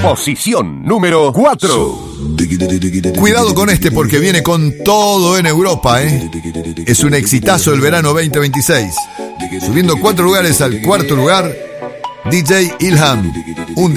Posición número 4. Cuidado con este porque viene con todo en Europa, ¿eh? Es un exitazo del verano 2026. Subiendo 4 lugares al cuarto lugar, DJ Ilham. Un